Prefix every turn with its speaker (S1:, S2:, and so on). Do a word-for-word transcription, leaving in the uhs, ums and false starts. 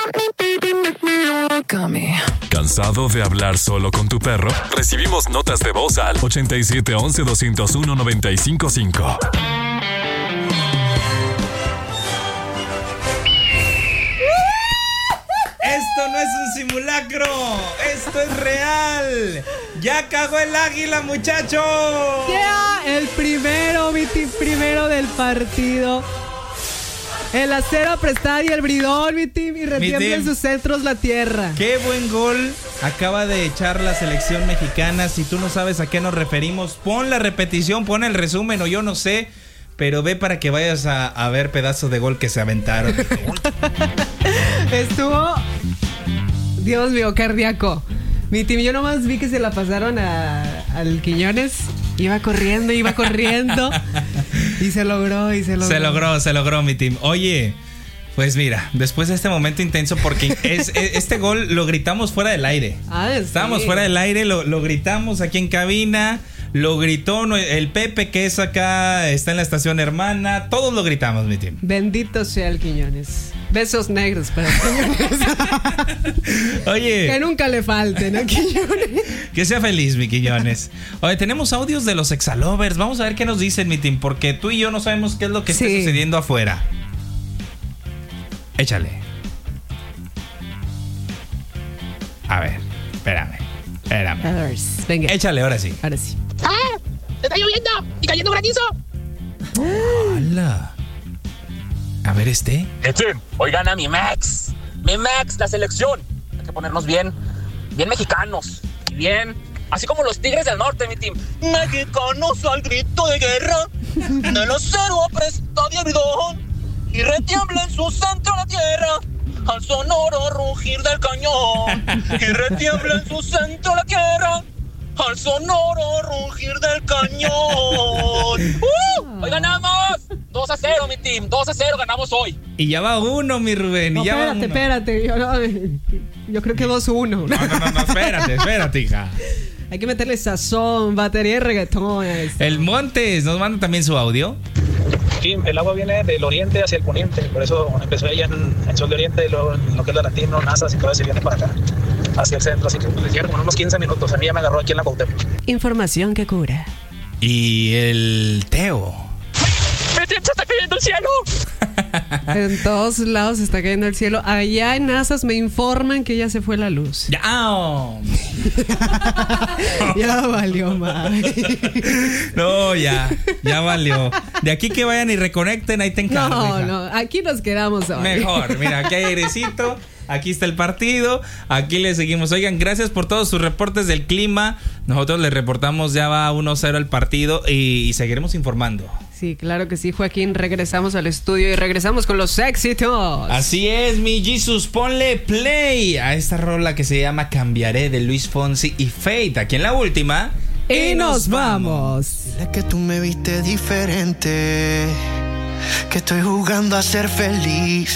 S1: ¿Cansado de hablar solo con tu perro? Recibimos notas de voz al ochenta y siete once doscientos uno noventa y cinco cinco.
S2: Esto no es un simulacro, esto es real. Ya cagó el águila, muchachos.
S3: Yeah, el primero, mi team, primero del partido. El acero prestada y el bridón, mi team, y retiembla en sus centros la tierra.
S2: Qué buen gol acaba de echar la selección mexicana. Si tú no sabes a qué nos referimos, pon la repetición, pon el resumen o yo no sé, pero ve para que vayas a, a ver pedazos de gol que se aventaron.
S3: Estuvo, Dios mío, cardíaco. Mi team, yo nomás vi que se la pasaron a, al Quiñones. Iba corriendo, iba corriendo. Y se logró, y se logró.
S2: Se logró, se logró, mi team. Oye, pues mira, después de este momento intenso, porque es, es, este gol lo gritamos fuera del aire.
S3: Ah, sí.
S2: Estábamos fuera del aire, lo, lo gritamos aquí en cabina. Lo gritó el Pepe, que es acá, está en la estación hermana. Todos lo gritamos, mi team.
S3: Bendito sea el Quiñones. Besos negros para el Quiñones.
S2: Oye,
S3: que nunca le falten a Quiñones.
S2: Que sea feliz, mi Quiñones. Oye, tenemos audios de los Exalovers. Vamos a ver qué nos dicen, mi team, porque tú y yo no sabemos qué es lo que sí. está sucediendo afuera. Échale. A ver, espérame. Espérame.
S3: A ver, venga.
S2: Échale, ahora sí.
S3: Ahora sí.
S4: ¡Ah! ¡Está lloviendo! ¡Y cayendo granizo!
S2: ¡Hala! A ver, este.
S4: Este, oigan a mi Max. Mi Max, la selección. Hay que ponernos bien, bien mexicanos. Y bien, así como los Tigres del Norte, mi team. Mexicanos al grito de guerra. Del acero presta de abridón. Y retiembla en su centro la tierra. Al sonoro rugir del cañón. Y retiembla en su centro la tierra. Al sonoro rugir del cañón. ¡Uh! ¡Hoy ganamos! dos a cero, mi team. dos a cero ganamos hoy.
S2: Y ya va uno, mi Rubén.
S3: No,
S2: y ya
S3: espérate,
S2: va uno.
S3: espérate. Yo, no, yo creo que dos uno.
S2: No, no, no, no, espérate, espérate, hija.
S3: Hay que meterle sazón, batería y reggaetón.
S2: El Montes nos manda también su audio.
S5: Sí, el agua viene del oriente hacia el poniente, por eso empezó ella en el sol de oriente, lo, lo que es la Latino, NASA, y todo eso viene para acá, hacia el centro, así que les llegaron como unos quince minutos. A mí ya me agarró aquí en la Cuauhtémoc.
S3: Información que cura.
S2: Y el Teo.
S4: ¡Me se está cayendo el cielo!
S3: En todos lados se está cayendo el cielo. Allá en Asas me informan que ya se fue la luz.
S2: ¡Ya! Oh.
S3: Ya valió más.
S2: No, ya, ya valió. De aquí que vayan y reconecten, ahí te encargo.
S3: No,
S2: hija.
S3: no, aquí nos quedamos hoy.
S2: Mejor, mira, aquí hay airecito. Aquí está el partido, aquí le seguimos. Oigan, gracias por todos sus reportes del clima. Nosotros les reportamos, ya va uno cero el partido y, y seguiremos informando.
S3: Sí, claro que sí, Joaquín. Regresamos al estudio y regresamos con los éxitos.
S2: Así es, mi Jesus. Ponle play a esta rola que se llama Cambiaré, de Luis Fonsi y Fate. Aquí en la última.
S3: Y, y nos vamos.
S6: Dile que tú me viste diferente, que estoy jugando a ser feliz.